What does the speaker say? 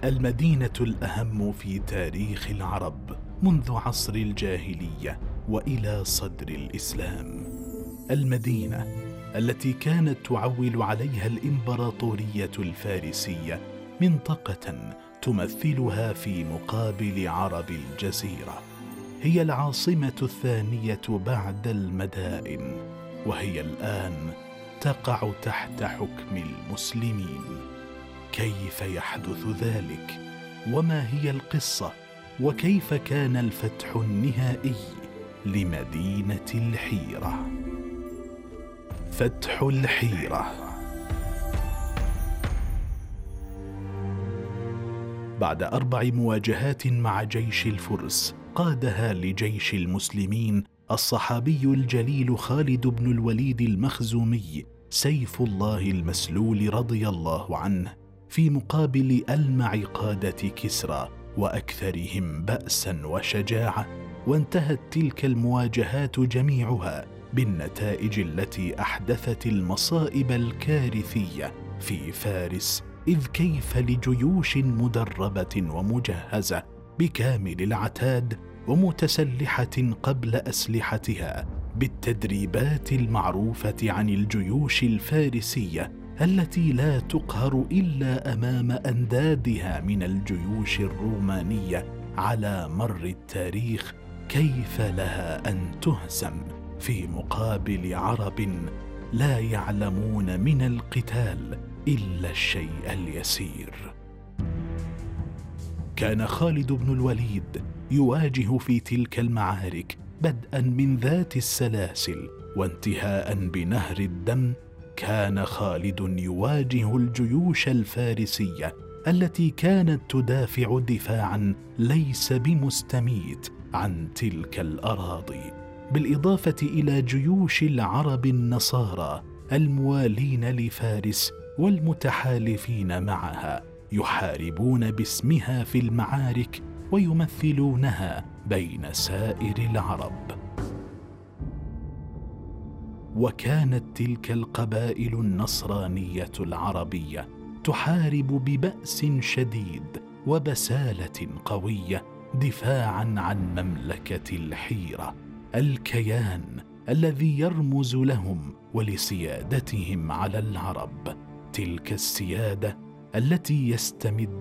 المدينة الأهم في تاريخ العرب منذ عصر الجاهلية وإلى صدر الإسلام. المدينة التي كانت تعول عليها الإمبراطورية الفارسية منطقة تمثلها في مقابل عرب الجزيرة، هي العاصمة الثانية بعد المدائن، وهي الآن تقع تحت حكم المسلمين. كيف يحدث ذلك؟ وما هي القصة؟ وكيف كان الفتح النهائي لمدينة الحيرة؟ فتح الحيرة. بعد 4 مواجهات مع جيش الفرس قادها لجيش المسلمين الصحابي الجليل خالد بن الوليد المخزومي سيف الله المسلول رضي الله عنه، في مقابل ألمع قادة كسرى وأكثرهم بأسا وشجاعة. وانتهت تلك المواجهات جميعها بالنتائج التي أحدثت المصائب الكارثية في فارس. إذ كيف لجيوش مدربة ومجهزة بكامل العتاد ومتسلحة قبل أسلحتها بالتدريبات المعروفة عن الجيوش الفارسية التي لا تقهر إلا أمام أندادها من الجيوش الرومانية على مر التاريخ، كيف لها أن تهزم في مقابل عرب لا يعلمون من القتال إلا الشيء اليسير؟ كان خالد بن الوليد يواجه في تلك المعارك بدءا من ذات السلاسل وانتهاء بنهر الدم. كان خالد يواجه الجيوش الفارسية التي كانت تدافع دفاعا ليس بمستميت عن تلك الأراضي، بالإضافة إلى جيوش العرب النصارى الموالين لفارس والمتحالفين معها، يحاربون باسمها في المعارك ويمثلونها بين سائر العرب. وكانت تلك القبائل النصرانية العربية تحارب ببأس شديد وبسالة قوية دفاعا عن مملكة الحيرة، الكيان الذي يرمز لهم ولسيادتهم على العرب، تلك السيادة التي يستمد